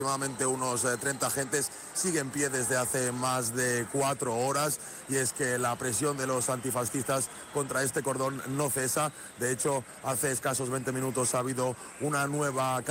Aproximadamente unos 30 agentes sigue en pie desde hace más de 4 horas, y es que la presión de los antifascistas contra este cordón no cesa. De hecho, hace escasos 20 minutos ha habido una nueva